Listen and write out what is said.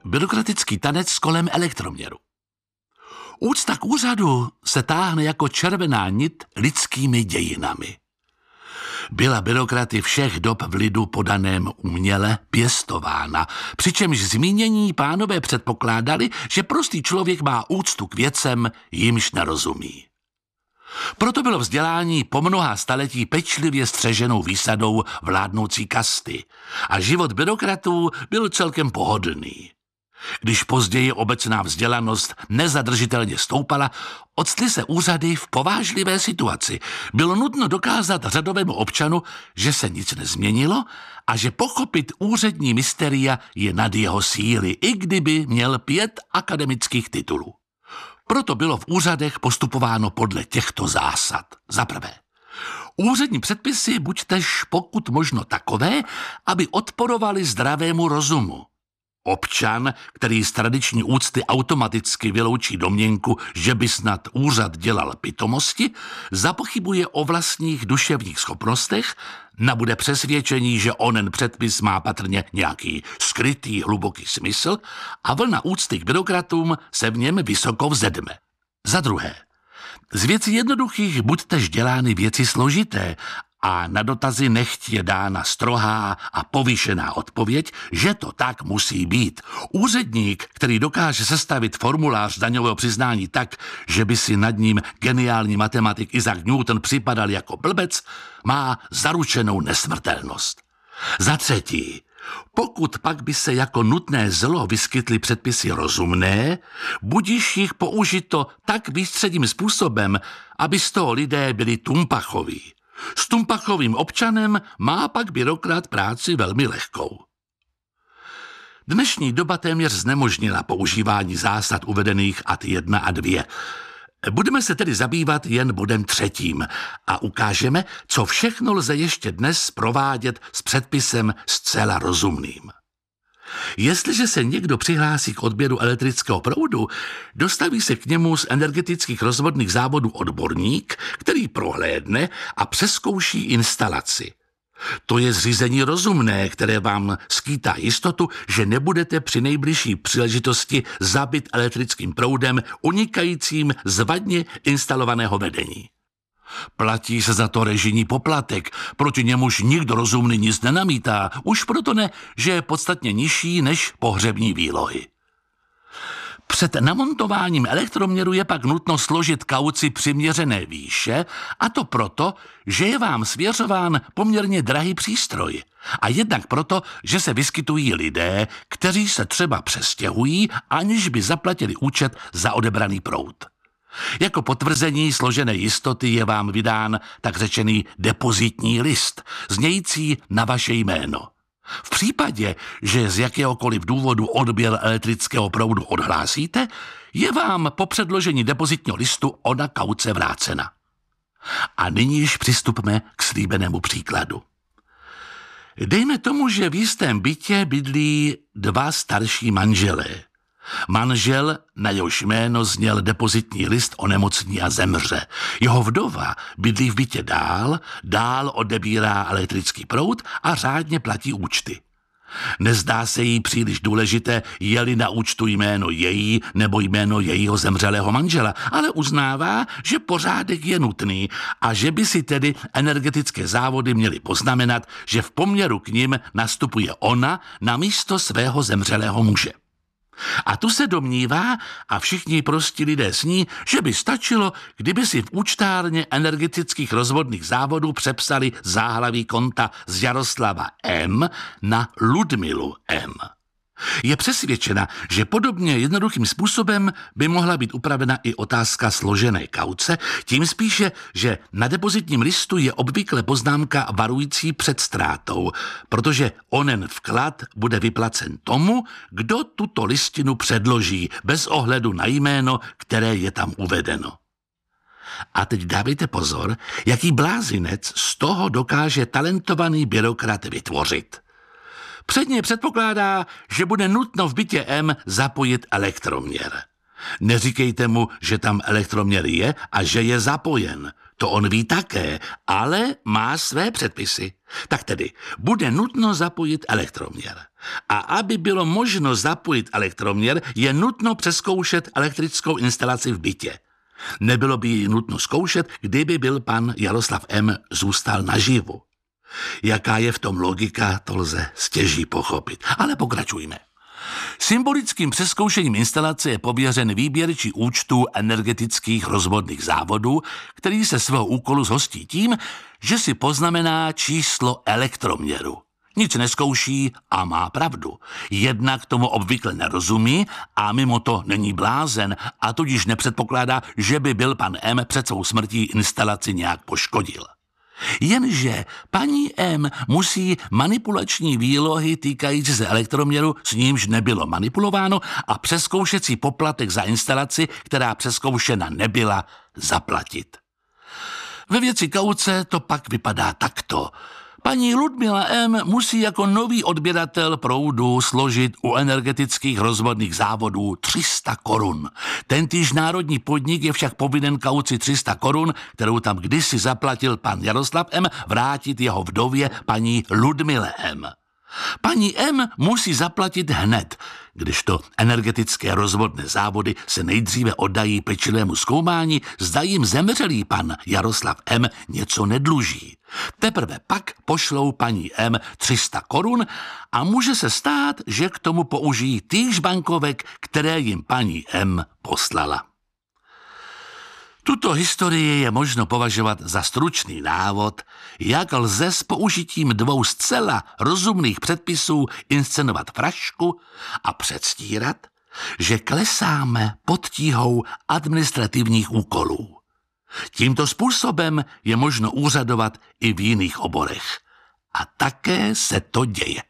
byrokratický tanec kolem elektroměru. Úcta k úřadu se táhne jako červená nit lidskými dějinami. Byla byrokraty všech dob v lidu podaném uměle pěstována, přičemž zmínění pánové předpokládali, že prostý člověk má úctu k věcem, jimž nerozumí. Proto bylo vzdělání po mnoha staletí pečlivě střeženou výsadou vládnoucí kasty a život byrokratů byl celkem pohodlný. Když později obecná vzdělanost nezadržitelně stoupala, octly se úřady v povážlivé situaci. Bylo nutno dokázat řadovému občanu, že se nic nezměnilo a že pochopit úřední mysteria je nad jeho síly, i kdyby měl 5 akademických titulů. Proto bylo v úřadech postupováno podle těchto zásad. Za prvé, úřední předpisy buď tež pokud možno takové, aby odporovaly zdravému rozumu. Občan, který z tradiční úcty automaticky vyloučí domněnku, že by snad úřad dělal pitomosti, zapochybuje o vlastních duševních schopnostech, nabude přesvědčení, že onen předpis má patrně nějaký skrytý hluboký smysl a vlna úcty k byrokratům se v něm vysoko vzedme. Za druhé, z věcí jednoduchých buď tež dělány věci složité a na dotazy nechť je dána strohá a povýšená odpověď, že to tak musí být. Úředník, který dokáže sestavit formulář daňového přiznání tak, že by si nad ním geniální matematik Isaac Newton připadal jako blbec, má zaručenou nesmrtelnost. Za třetí, pokud pak by se jako nutné zlo vyskytly předpisy rozumné, budiž jich použito tak výstředním způsobem, aby z toho lidé byli tumpachoví. S tumpachovým občanem má pak byrokrat práci velmi lehkou. Dnešní doba téměř znemožnila používání zásad uvedených ad 1 a 2. Budeme se tedy zabývat jen bodem 3. a ukážeme, co všechno lze ještě dnes provádět s předpisem zcela rozumným. Jestliže se někdo přihlásí k odběru elektrického proudu, dostaví se k němu z energetických rozvodných závodů odborník, který prohlédne a přezkouší instalaci. To je zřízení rozumné, které vám skýtá jistotu, že nebudete při nejbližší příležitosti zabit elektrickým proudem unikajícím z vadně instalovaného vedení. Platí se za to režijní poplatek, proti němuž nikdo rozumný nic nenamítá, už proto ne, že je podstatně nižší než pohřební výlohy. Před namontováním elektroměru je pak nutno složit kauci přiměřené výše, a to proto, že je vám svěřován poměrně drahý přístroj. A jednak proto, že se vyskytují lidé, kteří se třeba přestěhují, aniž by zaplatili účet za odebraný proud. Jako potvrzení složené jistoty je vám vydán tak řečený depozitní list, znějící na vaše jméno. V případě, že z jakéhokoliv důvodu odběr elektrického proudu odhlásíte, je vám po předložení depozitního listu ona kauce vrácena. A nyní již přistupme k slíbenému příkladu. Dejme tomu, že v jistém bytě bydlí 2 starší manželé. Manžel, na jehož jméno zněl depozitní list, onemocní a zemře. Jeho vdova bydlí v bytě dál odebírá elektrický proud a řádně platí účty. Nezdá se jí příliš důležité, je-li na účtu jméno její nebo jméno jejího zemřelého manžela, ale uznává, že pořádek je nutný a že by si tedy energetické závody měly poznamenat, že v poměru k nim nastupuje ona na místo svého zemřelého muže. A tu se domnívá, a všichni prostí lidé s ní, že by stačilo, kdyby si v účtárně energetických rozvodných závodů přepsali záhlaví konta z Jaroslava M. na Ludmilu M. Je přesvědčena, že podobně jednoduchým způsobem by mohla být upravena i otázka složené kauce, tím spíše, že na depozitním listu je obvykle poznámka varující před ztrátou, protože onen vklad bude vyplacen tomu, kdo tuto listinu předloží, bez ohledu na jméno, které je tam uvedeno. A teď dávejte pozor, jaký blázinec z toho dokáže talentovaný byrokrat vytvořit. Předně předpokládá, že bude nutno v bytě M zapojit elektroměr. Neříkejte mu, že tam elektroměr je a že je zapojen. To on ví také, ale má své předpisy. Tak tedy bude nutno zapojit elektroměr. A aby bylo možno zapojit elektroměr, je nutno přezkoušet elektrickou instalaci v bytě. Nebylo by ji nutno zkoušet, kdyby byl pan Jaroslav M. zůstal naživu. Jaká je v tom logika, to lze stěží pochopit. Ale pokračujme. Symbolickým přezkoušením instalace je pověřen výběrčí účtu energetických rozvodných závodů, který se svého úkolu zhostí tím, že si poznamená číslo elektroměru. Nic neskouší a má pravdu. Jednak tomu obvykle nerozumí a mimo to není blázen a tudíž nepředpokládá, že by byl pan M. před svou smrtí instalaci nějak poškodil. Jenže paní M. musí manipulační výlohy týkající se elektroměru, s nímž nebylo manipulováno, a přezkoušecí poplatek za instalaci, která přezkoušena nebyla, zaplatit. Ve věci kauce to pak vypadá takto. Paní Ludmila M. musí jako nový odběratel proudu složit u energetických rozvodných závodů 300 korun. Tentýž národní podnik je však povinen kauci 300 korun, kterou tam kdysi zaplatil pan Jaroslav M., vrátit jeho vdově paní Ludmile M. Paní M. musí zaplatit hned, kdežto energetické rozvodné závody se nejdříve oddají pečlivému zkoumání, zda jim zemřelý pan Jaroslav M. něco nedluží. Teprve pak pošlou paní M. 300 korun a může se stát, že k tomu použijí týž bankovek, které jim paní M. poslala. Tuto historii je možno považovat za stručný návod, jak lze s použitím dvou zcela rozumných předpisů inscenovat frašku a předstírat, že klesáme pod tíhou administrativních úkolů. Tímto způsobem je možno úřadovat i v jiných oborech. A také se to děje.